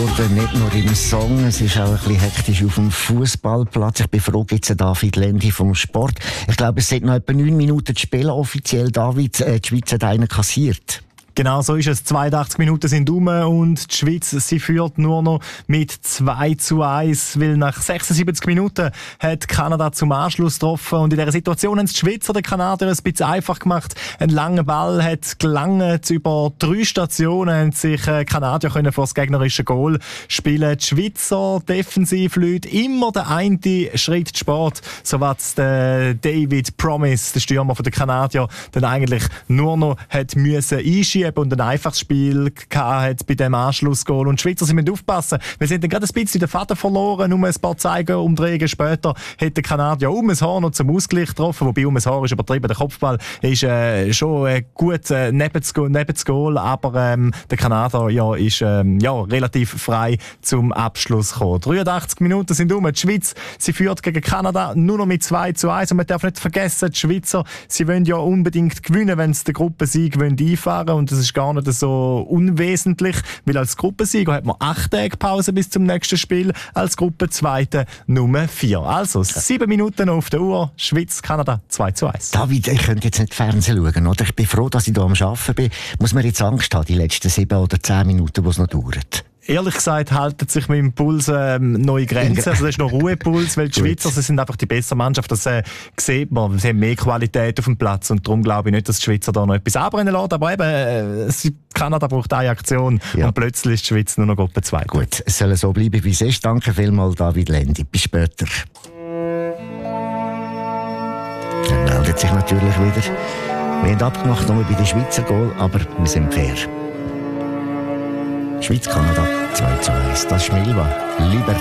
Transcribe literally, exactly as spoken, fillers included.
geworden, nicht nur im Song, es ist auch ein bisschen hektisch auf dem Fußballplatz. Ich bin froh, gibt es David Lendi vom Sport. Ich glaube, es sind noch etwa neun Minuten zu spielen offiziell. David, äh, die Schweiz hat einen kassiert. Genau so ist es. zweiundachtzig Minuten sind um und die Schweiz, sie führt nur noch mit zwei zu eins, weil nach sechsundsiebzig Minuten hat Kanada zum Anschluss getroffen und in dieser Situation haben die Schweizer den Kanadier ein bisschen einfach gemacht. Ein langer Ball hat gelangt. Über drei Stationen haben sich Kanadier können vor das gegnerische Goal spielen. Die Schweizer Defensivleute immer der eine Schritt Sport, so was der David Promise, der Stürmer der Kanadier, dann eigentlich nur noch hat müssen einschieben und ein einfaches Spiel hat bei dem Anschlussgoal. Und die Schweizer sie müssen aufpassen. Wir sind dann gerade ein bisschen den Faden verloren. Um ein paar Zeigerumdrehungen später hat der Kanadier um ein Haar noch zum Ausgleich getroffen. Wobei um ein Haar ist übertrieben. Der Kopfball ist äh, schon äh, gut äh, neben das Goal, neben das Goal, aber ähm, der Kanadier ja, ist ähm, ja, relativ frei zum Abschluss gekommen. dreiundachtzig Minuten sind um. Die Schweiz sie führt gegen Kanada nur noch mit zwei zu eins. Und man darf nicht vergessen, die Schweizer sie wollen ja unbedingt gewinnen, wenn sie den Gruppensieg einfahren wollen. Und das ist gar nicht so unwesentlich, weil als Gruppensieger hat man acht Tage Pause bis zum nächsten Spiel, als Gruppenzweite Nummer vier. Also sieben Minuten auf der Uhr, Schweiz, Kanada zwei zu eins. David, ich könnte jetzt nicht Fernsehen schauen, oder? Ich bin froh, dass ich hier am Arbeiten bin. Muss man jetzt Angst haben, die letzten sieben oder zehn Minuten, die es noch dauert? Ehrlich gesagt halten sich mit dem Puls ähm, neue Grenzen. Also das ist noch Ruhepuls, weil die Schweizer sie sind einfach die bessere Mannschaft. Das äh, sieht man. Sie haben mehr Qualität auf dem Platz und darum glaube ich nicht, dass die Schweizer da noch etwas anbrennen lassen. Aber eben, äh, Kanada braucht eine Aktion ja. Und plötzlich ist die Schweiz nur noch Gruppe zwei. Gut, es soll so bleiben, wie es ist. Danke vielmals, David Lendi. Bis später. Er meldet sich natürlich wieder. Wir haben abgemacht nur bei den Schweizer Goal, aber wir sind fair. Schweiz, Kanada zwei zu eins. Das ist Milva. Lieber